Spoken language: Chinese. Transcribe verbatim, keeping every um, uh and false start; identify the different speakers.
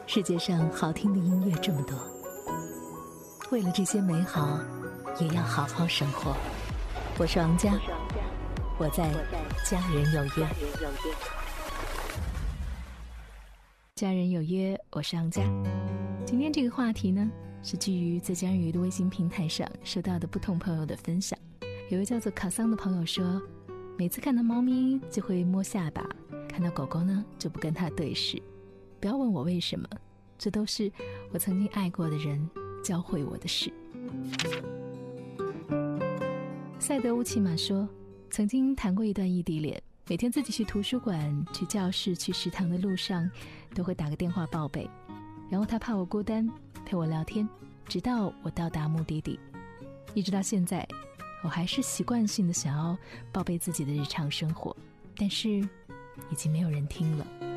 Speaker 1: 世界上好听的音乐这么多，为了这些美好，也要好好生活。我是王佳，我在家人有约。家人有约，我是王佳。今天这个话题呢，是基于在家人有约的微信平台上收到的不同朋友的分享。有位叫做卡桑的朋友说，每次看到猫咪就会摸下巴，看到狗狗呢就不跟它对视。不要问我为什么，这都是我曾经爱过的人教会我的事。赛德乌奇马说，曾经谈过一段异地恋，每天自己去图书馆、去教室、去食堂的路上都会打个电话报备，然后他怕我孤单，陪我聊天，直到我到达目的地。一直到现在，我还是习惯性的想要报备自己的日常生活，但是已经没有人听了。